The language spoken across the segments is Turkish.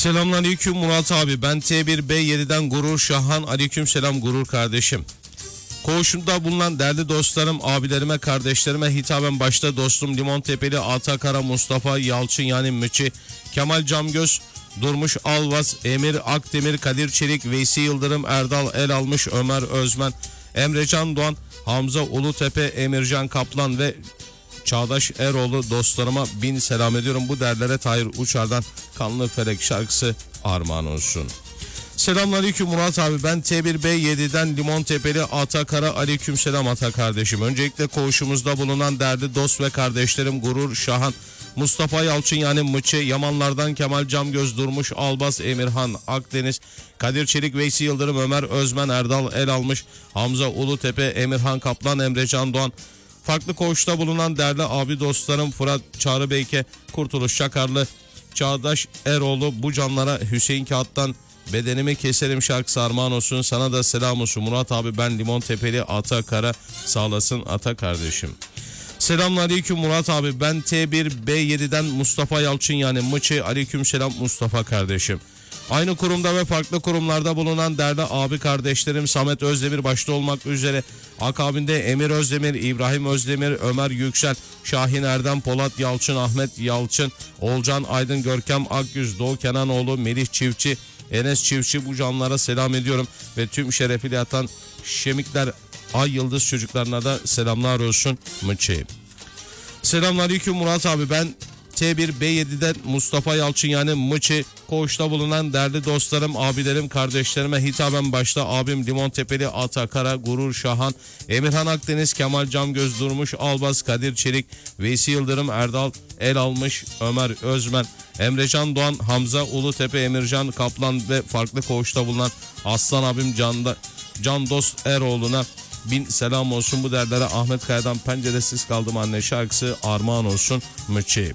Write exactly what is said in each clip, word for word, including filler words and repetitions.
Selamünaleyküm Murat abi, ben T bir B yedi'den Gurur Şahan. Aleyküm selam Gurur kardeşim. Koğuşumda bulunan değerli dostlarım, abilerime, kardeşlerime hitaben başta dostum Limontepeli Atakara, Mustafa Yalçın yani Müçi, Kemal Camgöz, Durmuş Alvaz, Emir Akdemir, Kadir Çelik, Veysi Yıldırım, Erdal El Almış, Ömer Özmen, Emrecan Doğan, Hamza Ulutepe, Emircan Kaplan ve Çağdaş Eroğlu dostlarıma bin selam ediyorum. Bu derlere Tahir Uçar'dan Kanlı Felek şarkısı armağan olsun. Selamünaleyküm Murat abi, ben T bir B yedi'den Limontepeli Atakara. Aleyküm selam Ata kardeşim. Öncelikle koğuşumuzda bulunan değerli dost ve kardeşlerim Gurur Şahan, Mustafa Yalçın yani Mıçı, Yamanlardan Kemal Camgöz, Durmuş Albaz, Emirhan Akdeniz, Kadir Çelik, Veysi Yıldırım, Ömer Özmen, Erdal El Almış, Hamza Ulutepe, Emirhan Kaplan, Emrecan Doğan. Farklı koğuşta bulunan değerli abi dostlarım Fırat Çağrı Beyke, Kurtuluş Şakarlı, Çağdaş Eroğlu, bu canlara Hüseyin Kağıt'tan bedenimi keserim şarkısı armağan olsun. Sana da selam olsun Murat abi, ben Limontepeli Atakara, sağlasın Ata kardeşim. Selamünaleyküm Murat abi, ben T bir B yedi'den Mustafa Yalçın yani Mıçı. Aleyküm selam Mustafa kardeşim. Aynı kurumda ve farklı kurumlarda bulunan değerli abi kardeşlerim Samet Özdemir başta olmak üzere akabinde Emir Özdemir, İbrahim Özdemir, Ömer Yüksel, Şahin Erdem, Polat Yalçın, Ahmet Yalçın, Olcan Aydın, Görkem Akgüz, Doğu Kenanoğlu, Melih Çiftçi, Enes Çiftçi, bu canlara selam ediyorum ve tüm şerefiyle yatan Şemikler Ay Yıldız çocuklarına da selamlar olsun Mıçı. Selamünaleyküm Murat abi, ben T bir B yedi'den Mustafa Yalçın yani Mıçı. Koğuşta bulunan değerli dostlarım, abilerim, kardeşlerime hitaben başta abim Limontepeli Atakara, Gurur Şahan, Emirhan Akdeniz, Kemal Camgöz, Durmuş Albaz, Kadir Çelik, Veysi Yıldırım, Erdal El Almış, Ömer Özmen, Emrecan Doğan, Hamza Ulutepe, Emircan Kaplan ve farklı koğuşta bulunan Aslan abim Can'da, Can Dost Eroğlu'na bin selam olsun. Bu derlere Ahmet Kaya'dan Penceresiz Kaldım Anne şarkısı armağan olsun Mıçı.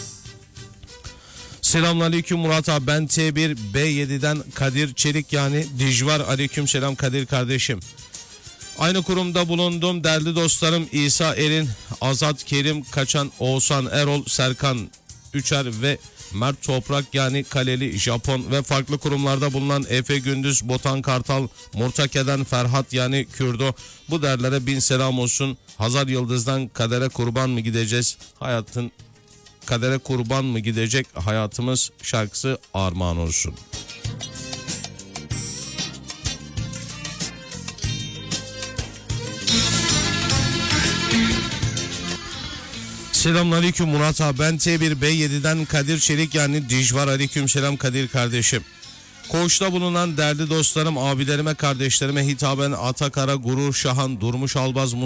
Selamünaleyküm Murat abi, ben T bir B yedi'den Kadir Çelik yani Dijvar. Aleyküm selam Kadir kardeşim. Aynı kurumda bulunduğum değerli dostlarım İsa Erin, Azat Kerim Kaçan, Oğuzhan Erol, Serkan Üçer ve Mert Toprak yani Kaleli Japon ve farklı kurumlarda bulunan Efe Gündüz, Botan Kartal, Murtake'den Ferhat yani Kürdo, bu derlere bin selam olsun. Hazar Yıldız'dan Kadere Kurban mı gideceğiz hayatın, kadere kurban mı gidecek hayatımız şarkısı armağan olsun. Selamünaleyküm Murat abi, ben T bir B yedi'den Kadir Çelik yani Dijvar. Aleyküm selam Kadir kardeşim. Koğuşta bulunan değerli dostlarım, abilerime, kardeşlerime hitaben Atakara, Gurur Şahan, Durmuş Albaz,